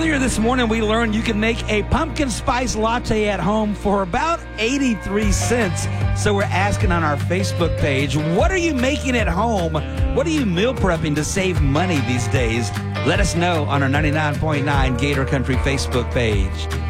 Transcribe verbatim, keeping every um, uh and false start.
Earlier this morning, we learned you can make a pumpkin spice latte at home for about eighty-three cents. So we're asking on our Facebook page, what are you making at home? What are you meal prepping to save money these days? Let us know on our ninety-nine point nine Gator Country Facebook page.